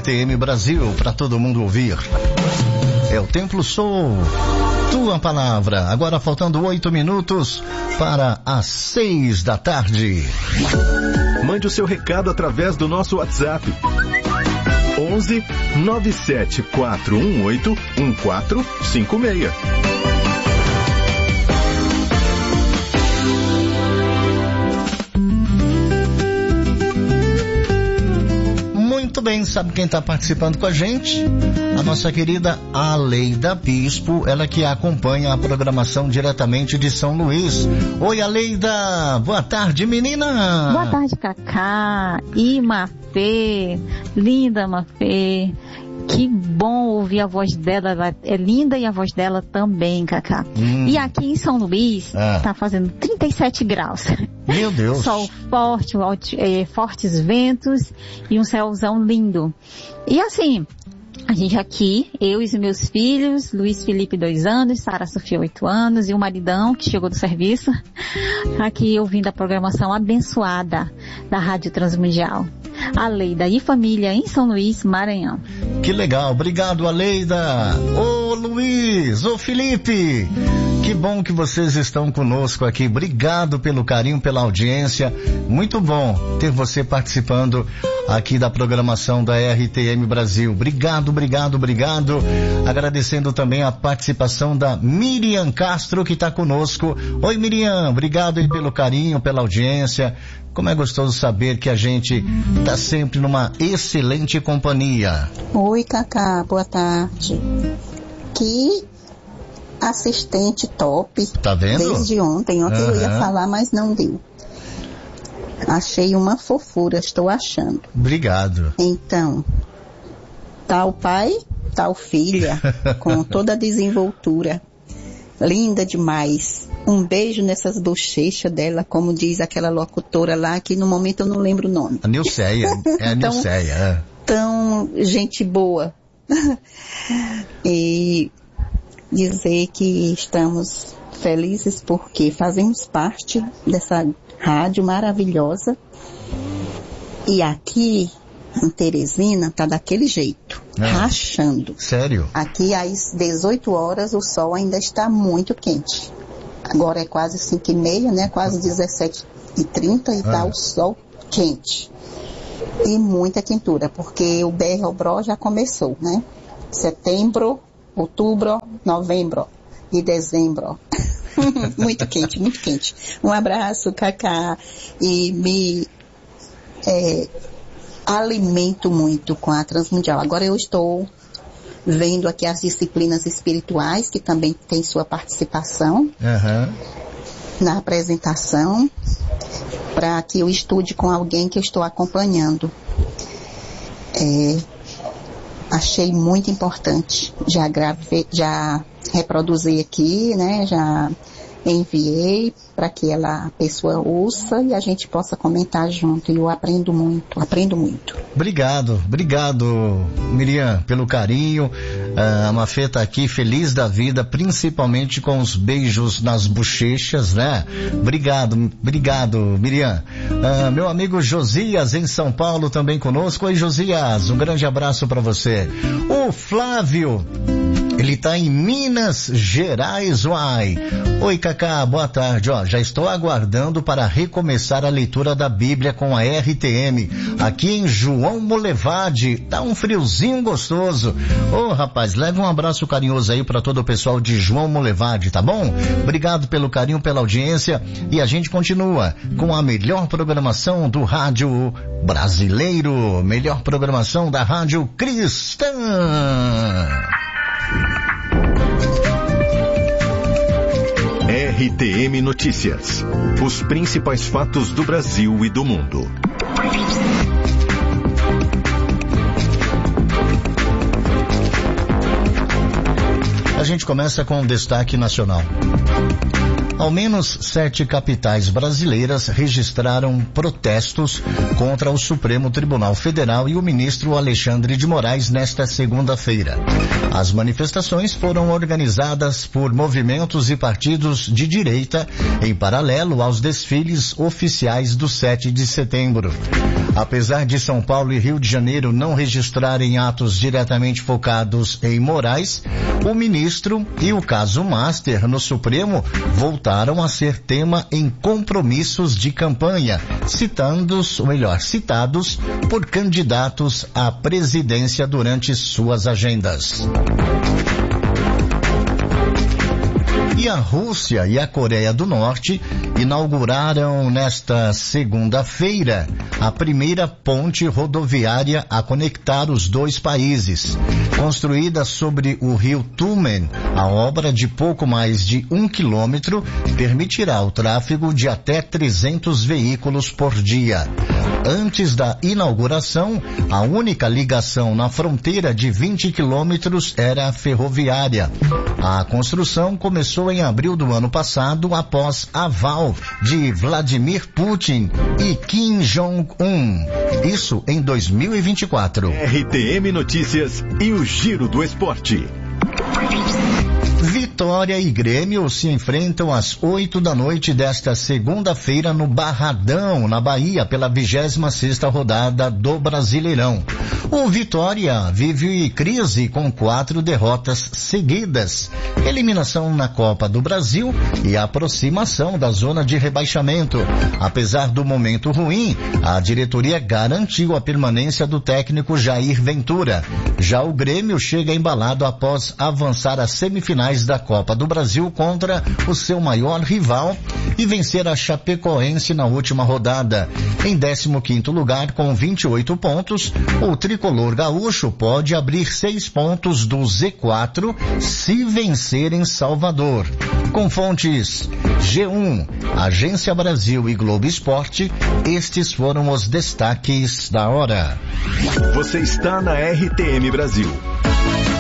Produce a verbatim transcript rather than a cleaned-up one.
T M Brasil, para todo mundo ouvir. É o Templo Sou, tua palavra. Agora faltando oito minutos para as seis da tarde. Mande o seu recado através do nosso WhatsApp. onze nove sete quatro um oito um quatro cinco seis. Muito bem, sabe quem está participando com a gente? A nossa querida Aleida Bispo, ela que acompanha a programação diretamente de São Luís. Oi, Aleida, boa tarde, menina. Boa tarde, Cacá e Mafê, linda Mafê. Que bom ouvir a voz dela, ela é linda e a voz dela também, Cacá. Hum. E aqui em São Luís, ah. tá fazendo trinta e sete graus. Meu Deus. Sol forte, é, fortes ventos e um céuzão lindo. E assim, a gente aqui, eu e os meus filhos, Luiz Felipe, dois anos, Sara Sofia, oito anos, e o maridão que chegou do serviço, aqui ouvindo a programação abençoada da Rádio Transmundial. Aleida e família em São Luís, Maranhão. Que legal, obrigado, Aleida. Ô Luiz, ô Felipe, que bom que vocês estão conosco aqui. Obrigado pelo carinho, pela audiência. Muito bom ter você participando aqui da programação da R T M Brasil. Obrigado, obrigado, obrigado. Agradecendo também a participação da Miriam Castro, que está conosco. Oi, Miriam, obrigado aí pelo carinho, pela audiência. Como é gostoso saber que a gente está sempre numa excelente companhia. Oi, Cacá, boa tarde. Que assistente top. Tá vendo? Desde ontem. Ontem uhum. eu ia falar, mas não deu. Achei uma fofura, estou achando. Obrigado. Então, tal pai, tal filha, com toda a desenvoltura. Linda demais. Um beijo nessas bochechas dela, como diz aquela locutora lá, que no momento eu não lembro o nome. A Nilceia, é a Nilceia. Tão, tão gente boa. E dizer que estamos felizes porque fazemos parte dessa rádio maravilhosa. E aqui em Teresina tá daquele jeito, é. rachando. Sério? Aqui às dezoito horas o sol ainda está muito quente. Agora é quase cinco e meia, né? Quase dezessete e trinta e tá o sol quente. E muita quentura, porque o B R O B R O já começou, né? Setembro, outubro, novembro e dezembro. Muito quente, muito quente. Um abraço, Cacá. E me é, alimento muito com a Transmundial. Agora eu estou vendo aqui as disciplinas espirituais, que também tem sua participação uhum. na apresentação, para que eu estude com alguém que eu estou acompanhando. É, achei muito importante. Já gravei, já reproduzi aqui, né? Já enviei para que ela, a pessoa ouça e a gente possa comentar junto. E eu aprendo muito, aprendo muito. Obrigado, obrigado, Miriam, pelo carinho. A Mafê tá aqui feliz da vida, principalmente com os beijos nas bochechas, né? Obrigado, obrigado, Miriam. Uh, meu amigo Josias em São Paulo também conosco. Oi, Josias, um grande abraço para você. O Flávio, ele tá em Minas Gerais, uai. Oi, Cacá, boa tarde. Ó, já estou aguardando para recomeçar a leitura da Bíblia com a R T M. Aqui em João Molevade, tá um friozinho gostoso. Ô, rapaz, leve um abraço carinhoso aí para todo o pessoal de João Molevade, tá bom? Obrigado pelo carinho, pela audiência. E a gente continua com a melhor programação do rádio brasileiro. Melhor programação da rádio cristã. R T M Notícias. Os principais fatos do Brasil e do mundo. A gente começa com o destaque nacional. Ao menos sete capitais brasileiras registraram protestos contra o Supremo Tribunal Federal e o ministro Alexandre de Moraes nesta segunda-feira. As manifestações foram organizadas por movimentos e partidos de direita em paralelo aos desfiles oficiais do sete de setembro. Apesar de São Paulo e Rio de Janeiro não registrarem atos diretamente focados em Moraes, o ministro e o caso Master no Supremo voltaram a ser tema em compromissos de campanha, citando-os, ou melhor, citados por candidatos à presidência durante suas agendas. E a Rússia e a Coreia do Norte inauguraram nesta segunda-feira a primeira ponte rodoviária a conectar os dois países. Construída sobre o rio Tumen, a obra de pouco mais de um quilômetro permitirá o tráfego de até trezentos veículos por dia. Antes da inauguração, a única ligação na fronteira de vinte quilômetros era ferroviária. A construção começou em abril do ano passado, após aval de Vladimir Putin e Kim Jong-un. Isso em dois mil e vinte e quatro. R T M Notícias e o Giro do Esporte. Vitória e Grêmio se enfrentam às oito da noite desta segunda-feira no Barradão, na Bahia, pela vigésima sexta rodada do Brasileirão. O Vitória vive crise com quatro derrotas seguidas, eliminação na Copa do Brasil e aproximação da zona de rebaixamento. Apesar do momento ruim, a diretoria garantiu a permanência do técnico Jair Ventura. Já o Grêmio chega embalado após avançar às semifinais da Copa do Brasil contra o seu maior rival e vencer a Chapecoense na última rodada. Em décimo quinto lugar, com vinte e oito pontos, o tricolor gaúcho pode abrir seis pontos do Z quatro se vencer em Salvador. Com fontes G um, Agência Brasil e Globo Esporte, estes foram os destaques da hora. Você está na R T M Brasil.